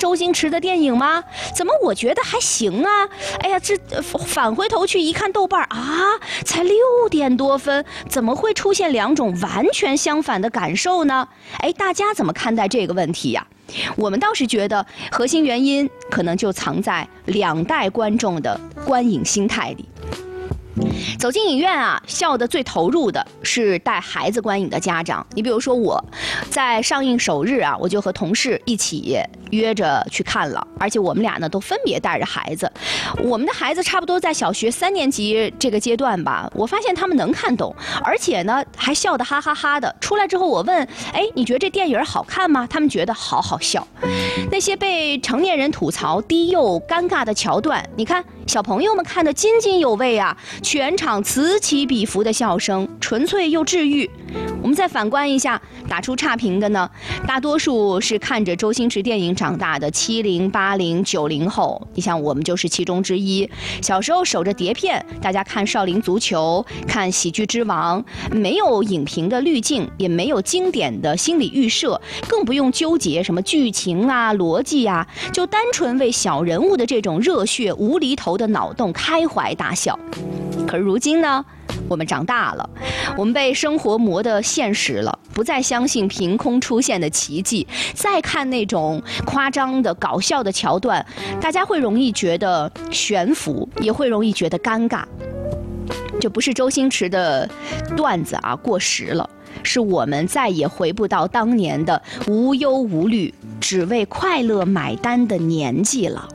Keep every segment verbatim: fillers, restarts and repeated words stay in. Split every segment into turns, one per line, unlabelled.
周星驰的电影吗？怎么我觉得还行啊？哎呀，这返回头去一看豆瓣啊，才六点多分，怎么会出现两种完全相反的感受呢？哎，大家怎么看待这个问题呀？我们倒是觉得核心原因可能就藏在两代观众的观影心态里。走进影院啊，笑得最投入的是带孩子观影的家长。你比如说我，在上映首日啊，我就和同事一起约着去看了，而且我们俩呢都分别带着孩子。我们的孩子差不多在小学三年级这个阶段吧，我发现他们能看懂，而且呢还笑得哈哈哈的。出来之后我问，哎，你觉得这电影好看吗？他们觉得好好笑。那些被成年人吐槽低幼尴尬的桥段，你看小朋友们看得津津有味啊，全场此起彼伏的笑声，纯粹又治愈。我们再反观一下打出差评的呢，大多数是看着周星驰电影长大的七零、八零、九零后。你像我们就是其中之一。小时候守着碟片，大家看《少林足球》、看《喜剧之王》，没有影评的滤镜，也没有经典的心理预设，更不用纠结什么剧情啊、逻辑啊，就单纯为小人物的这种热血无厘头的脑洞开怀大笑。可是如今呢，我们长大了，我们被生活磨得现实了，不再相信凭空出现的奇迹，再看那种夸张的搞笑的桥段，大家会容易觉得悬浮，也会容易觉得尴尬。这不是周星驰的段子啊过时了，是我们再也回不到当年的无忧无虑，只为快乐买单的年纪了。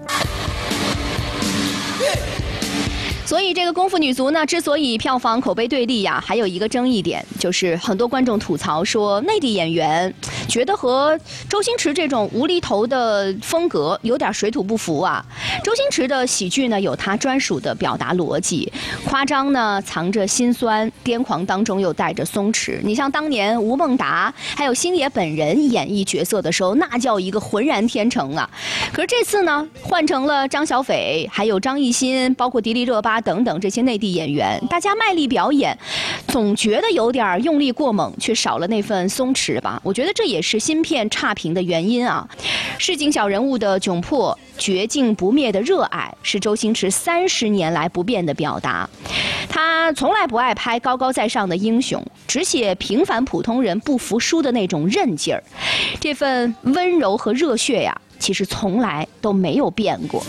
所以这个功夫女足呢，之所以票房口碑对立呀，还有一个争议点，就是很多观众吐槽说，内地演员觉得和周星驰这种无厘头的风格有点水土不服啊。周星驰的喜剧呢，有他专属的表达逻辑，夸张呢藏着心酸，癫狂当中又带着松弛。你像当年吴孟达还有星爷本人演绎角色的时候，那叫一个浑然天成啊。可是这次呢，换成了张小斐，还有张艺兴，包括迪丽热巴等等这些内地演员，大家卖力表演，总觉得有点用力过猛，却少了那份松弛吧。我觉得这也是新片差评的原因啊。市井小人物的窘迫，绝境不灭的热爱，是周星驰三十年来不变的表达。他从来不爱拍高高在上的英雄，只写平凡普通人不服输的那种韧劲儿。这份温柔和热血呀，其实从来都没有变过。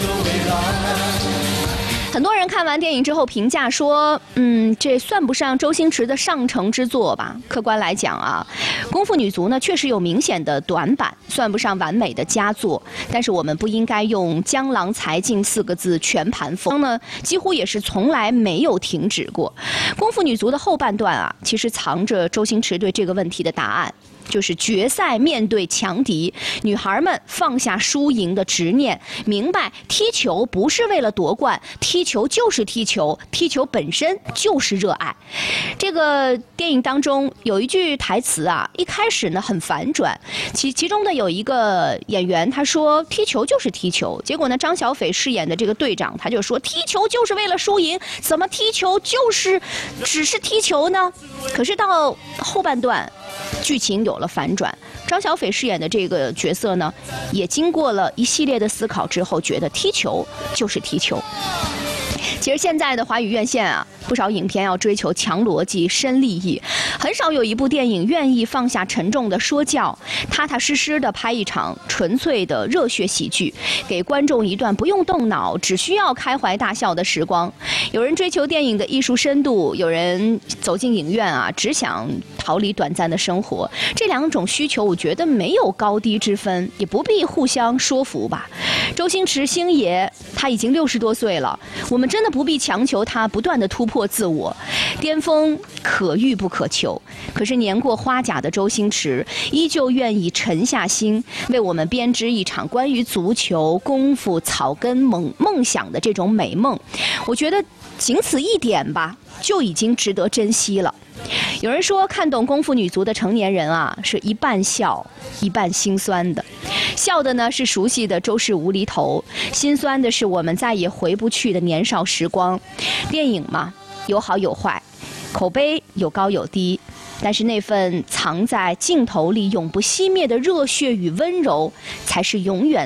很多人看完电影之后评价说，嗯，这算不上周星驰的上乘之作吧。客观来讲啊，功夫女足呢确实有明显的短板，算不上完美的佳作。但是我们不应该用江郎才尽四个字全盘否呢，几乎也是从来没有停止过。功夫女足的后半段啊，其实藏着周星驰对这个问题的答案。就是决赛面对强敌，女孩们放下输赢的执念，明白踢球不是为了夺冠，踢球就是踢球，踢球本身就是热爱。这个电影当中有一句台词啊，一开始呢很反转，其其中的有一个演员他说踢球就是踢球，结果呢张小斐饰演的这个队长他就说踢球就是为了输赢，怎么踢球就是只是踢球呢？可是到后半段剧情有了反转，张小斐饰演的这个角色呢，也经过了一系列的思考之后，觉得踢球就是踢球。其实现在的华语院线啊，不少影片要追求强逻辑、深利益，很少有一部电影愿意放下沉重的说教，踏踏实实的拍一场纯粹的热血喜剧，给观众一段不用动脑，只需要开怀大笑的时光。有人追求电影的艺术深度，有人走进影院啊，只想逃离短暂的生活。这两种需求，我觉得没有高低之分，也不必互相说服吧。周星驰星爷他已经六十多岁了，我们真的不必强求他不断的突破自我，巅峰可遇不可求。可是年过花甲的周星驰依旧愿意沉下心，为我们编织一场关于足球、功夫、草根梦梦想的这种美梦。我觉得仅此一点吧，就已经值得珍惜了。有人说看懂功夫女足的成年人啊，是一半笑一半心酸的。笑的呢是熟悉的周氏无厘头，心酸的是我们再也回不去的年少时光。电影嘛，有好有坏，口碑有高有低，但是那份藏在镜头里永不熄灭的热血与温柔，才是永远